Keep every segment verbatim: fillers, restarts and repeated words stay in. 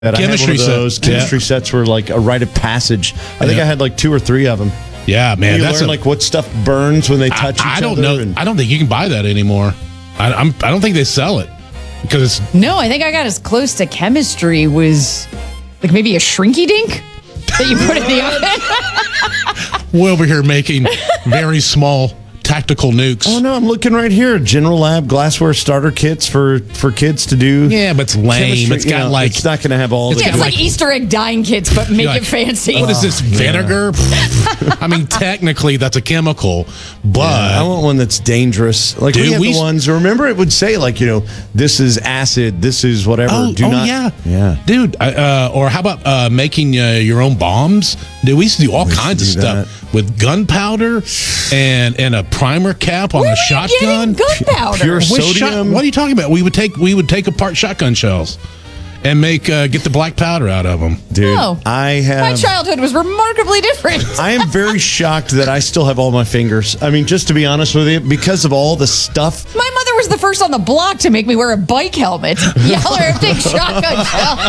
That chemistry I had one of those set. chemistry Yeah. sets were like a rite of passage. I think Yeah. I had like two or three of them. Yeah, man. You That's learn a, like what stuff burns when they touch I, each I don't other. know. and- I don't think you can buy that anymore. I, I'm. I don't think they sell it because it's. No, I think I got as close to chemistry was like maybe a shrinky dink that you put in the oven. We're over here making very small tactical nukes. Oh no, I'm looking right here. General Lab glassware starter kits for for kids to do. Yeah, but it's lame. chemistry. It's You got know, like it's not going to have all. It's the Yeah, it's got like Easter egg dyeing kits, but make like, it fancy. What is this, vinegar? I mean, technically that's a chemical, but I want one that's dangerous. Like Dude, we had we the s- ones. Remember, it would say like you know, this is acid. This is whatever. oh, do oh not. yeah, yeah. dude. I, uh, or how about uh, making uh, your own bombs? Dude, we used to do all We used kinds of to do stuff with gunpowder and and a primer cap on Where a are you shotgun. getting gunpowder? Pure With shot- sodium. what are you talking about? We would take we would take apart shotgun shells and make uh, get the black powder out of them. Dude, Oh. I have. My childhood was remarkably different. I am very shocked that I still have all my fingers. I mean, just to be honest with you, because of all the stuff. My mother was the first on the block to make me wear a bike helmet. Y'all are a big shotgun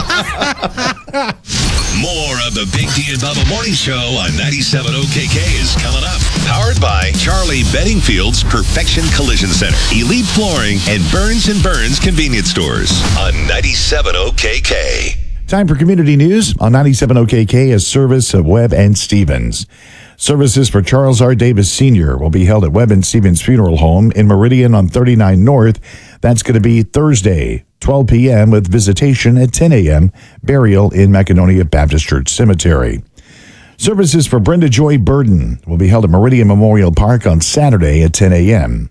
shell. More of the Big D and Bubba Morning Show on ninety-seven O K K is coming up. Powered by Charlie Beddingfield's Perfection Collision Center, Elite Flooring, and Burns and Burns Convenience Stores on ninety-seven O K K. Time for community news on ninety-seven O K K, a service of Webb and Stevens. Services for Charles R. Davis Senior will be held at Webb and Stevens Funeral Home in Meridian on thirty-nine North. That's going to be Thursday, twelve p.m. with visitation at ten a.m., burial in Macedonia Baptist Church Cemetery. Services for Brenda Joy Burden will be held at Meridian Memorial Park on Saturday at ten a.m.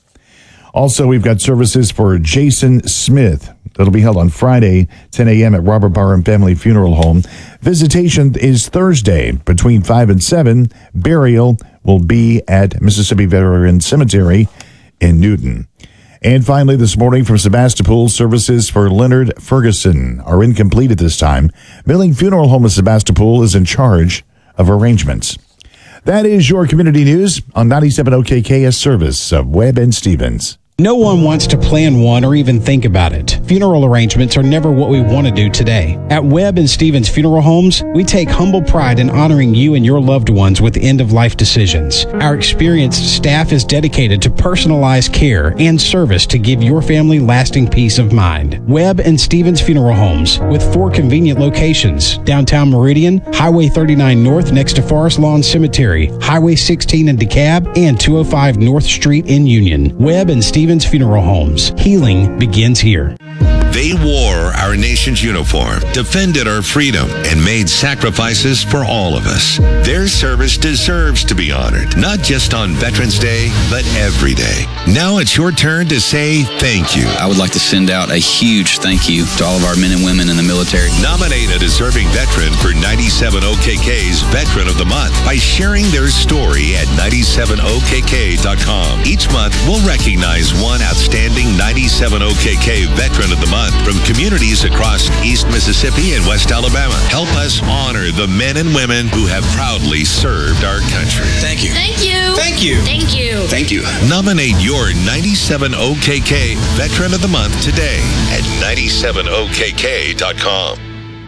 Also, we've got services for Jason Smith. That'll be held on Friday, ten a.m. at Robert Barham Family Funeral Home. Visitation is Thursday between five and seven. Burial will be at Mississippi Veteran Cemetery in Newton. And finally, this morning from Sebastopol, services for Leonard Ferguson are incomplete at this time. Milling Funeral Home of Sebastopol is in charge of arrangements. That is your community news on ninety-seven O K K, a service of Webb and Stevens. No one wants to plan one or even think about it. Funeral arrangements are never what we want to do today. At Webb and Stevens Funeral Homes, we take humble pride in honoring you and your loved ones with end-of-life decisions. Our experienced staff is dedicated to personalized care and service to give your family lasting peace of mind. Webb and Stevens Funeral Homes, with four convenient locations: downtown Meridian, Highway thirty-nine North next to Forest Lawn Cemetery, Highway sixteen in DeKalb, and two oh five North Street in Union. Webb and Stevens Funeral Homes. Healing begins here. They wore our nation's uniform, defended our freedom, and made sacrifices for all of us. Their service deserves to be honored, not just on Veterans Day, but every day. Now it's your turn to say thank you. I would like to send out a huge thank you to all of our men and women in the military. Nominate a deserving veteran for ninety-seven O K K's Veteran of the Month by sharing their story at ninety-seven O K K dot com. Each month, we'll recognize one outstanding ninety-seven O K K Veteran of the Month from communities across East Mississippi and West Alabama. Help us honor the men and women who have proudly served our country. Thank you. Thank you. Thank you. Thank you. Thank you. Nominate your ninety-seven O K K Veteran of the Month today at ninety-seven O K K dot com.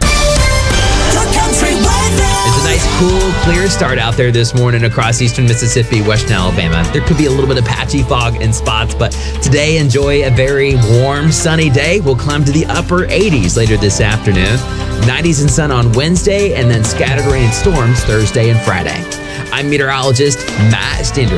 It's a nice, cool, clear start out there this morning across eastern Mississippi, western Alabama. There could be a little bit of patchy fog in spots, but today enjoy a very warm, sunny day. We'll climb to the upper eighties later this afternoon. nineties and sun on Wednesday, and then scattered rain and storms Thursday and Friday. I'm meteorologist Matt Stinder.